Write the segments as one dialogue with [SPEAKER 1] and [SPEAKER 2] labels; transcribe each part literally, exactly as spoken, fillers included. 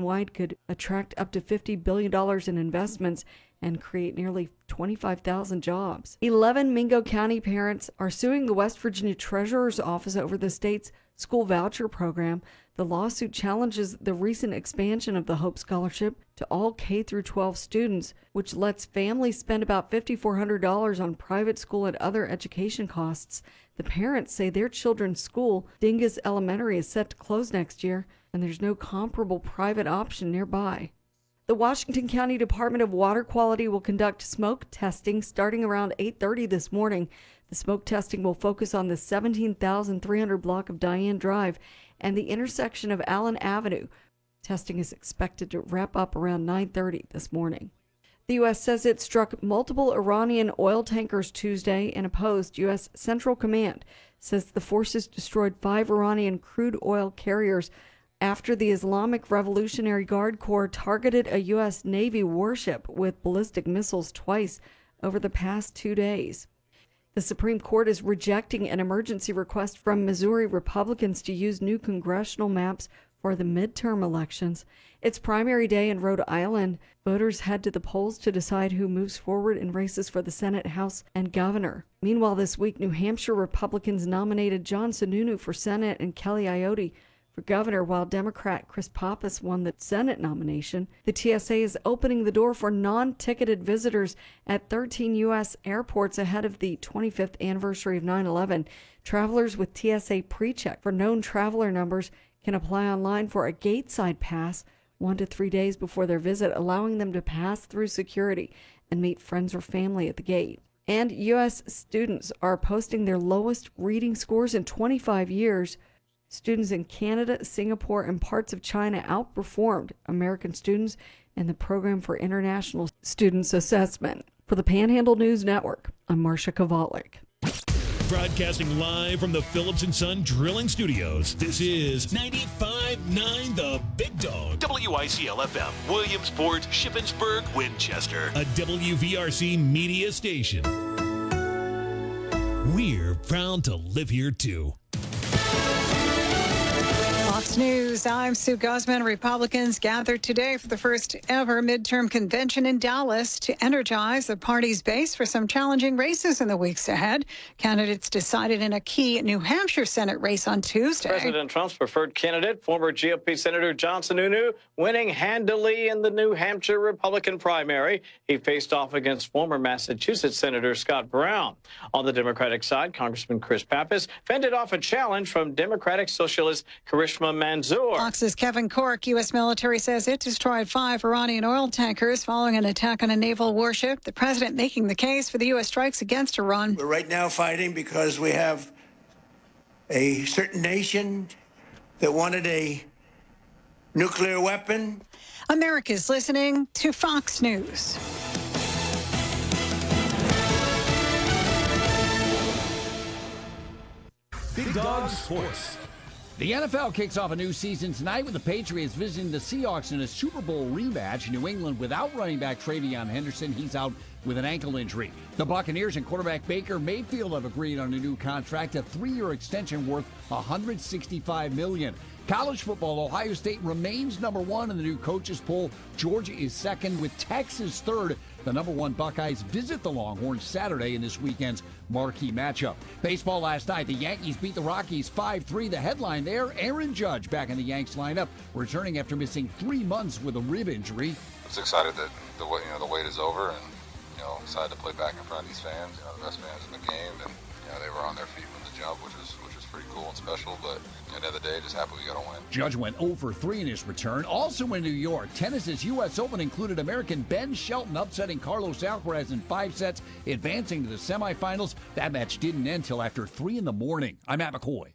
[SPEAKER 1] nationwide could attract up to fifty billion dollars in investments and create nearly twenty-five thousand jobs. eleven Mingo County parents are suing the West Virginia Treasurer's Office over the state's school voucher program. The lawsuit challenges the recent expansion of the Hope Scholarship to all K through twelve students, which lets families spend about five thousand four hundred dollars on private school and other education costs. The parents say their children's school, Dingus Elementary, is set to close next year, and there's no comparable private option nearby. The Washington County Department of Water Quality will conduct smoke testing starting around eight thirty this morning. The smoke testing will focus on the seventeen thousand three hundred block of Diane Drive and the intersection of Allen Avenue. Testing is expected to wrap up around nine thirty this morning. The U S says it struck multiple Iranian oil tankers Tuesday and opposed. U S Central Command says the forces destroyed five Iranian crude oil carriers after the Islamic Revolutionary Guard Corps targeted a U S Navy warship with ballistic missiles twice over the past two days. The Supreme Court is rejecting an emergency request from Missouri Republicans to use new congressional maps for the midterm elections. It's primary day in Rhode Island. Voters head to the polls to decide who moves forward in races for the Senate, House, and governor. Meanwhile, this week, New Hampshire Republicans nominated John Sununu for Senate and Kelly Ayotte for governor, while Democrat Chris Pappas won the Senate nomination. The T S A is opening the door for non-ticketed visitors at thirteen U S airports ahead of the twenty-fifth anniversary of nine eleven. Travelers with T S A pre-check for known traveler numbers can apply online for a gateside pass one to three days before their visit, allowing them to pass through security and meet friends or family at the gate. And U S students are posting their lowest reading scores in twenty-five years. Students in Canada, Singapore, and parts of China outperformed American students in the Program for International Students Assessment. For the Panhandle News Network, I'm Marcia Kovalik.
[SPEAKER 2] Broadcasting live from the Phillips and Son Drilling Studios, this is ninety-five point nine The Big Dog. W I C L F M, Williamsport, Shippensburg, Winchester. A W V R C media station. We're proud to live here, too.
[SPEAKER 3] Fox News, I'm Sue Guzman. Republicans gathered today for the first ever midterm convention in Dallas to energize the party's base for some challenging races in the weeks ahead. Candidates decided in a key New Hampshire Senate race on Tuesday.
[SPEAKER 4] President Trump's preferred candidate, former G O P Senator John Sununu, winning handily in the New Hampshire Republican primary. He faced off against former Massachusetts Senator Scott Brown. On the Democratic side, Congressman Chris Pappas fended off a challenge from Democratic Socialist Karishma Manzoor.
[SPEAKER 3] Fox's Kevin Corke. U S military says it destroyed five Iranian oil tankers following an attack on a naval warship. The president making the case for the U S strikes against Iran.
[SPEAKER 5] We're right now fighting because we have a certain nation that wanted a nuclear weapon.
[SPEAKER 3] America's listening to Fox News.
[SPEAKER 2] Big Dog Sports.
[SPEAKER 6] The N F L kicks off a new season tonight with the Patriots visiting the Seahawks in a Super Bowl rematch. New England without running back TreVeyon Henderson. He's out with an ankle injury. The Buccaneers and quarterback Baker Mayfield have agreed on a new contract, a three-year extension worth one hundred sixty-five million dollars. College football, Ohio State remains number one in the new coaches poll. Georgia is second with Texas third. The number one Buckeyes visit the Longhorns Saturday in this weekend's marquee matchup. Baseball last night, the Yankees beat the Rockies five three. The headline there, Aaron Judge back in the Yanks lineup, returning after missing three months with a rib injury.
[SPEAKER 7] I was excited that the you know the wait is over, and you know excited to play back in front of these fans, you know the best fans in the game, and you know they were on their feet from the jump, which was which was pretty cool and special. But at the end of the day, just happy we got to win.
[SPEAKER 6] Judge went zero for three in his return. Also in New York, tennis's U S Open included American Ben Shelton upsetting Carlos Alcaraz in five sets, advancing to the semifinals. That match didn't end till after three in the morning. I'm Matt McCoy.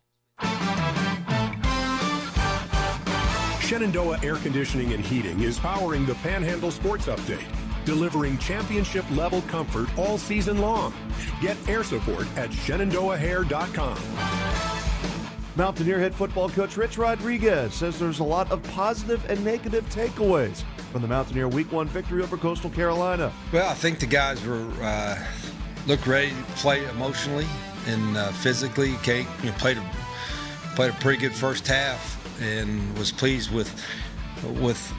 [SPEAKER 8] Shenandoah Air Conditioning and Heating is powering the Panhandle Sports Update, delivering championship-level comfort all season long. Get air support at Shenandoah Hair dot com.
[SPEAKER 9] Mountaineer head football coach Rich Rodriguez says there's a lot of positive and negative takeaways from the Mountaineer Week One victory over Coastal Carolina.
[SPEAKER 10] Well, I think the guys were uh, looked ready to play emotionally and uh, physically. Kate, you know, played a played a pretty good first half and was pleased with with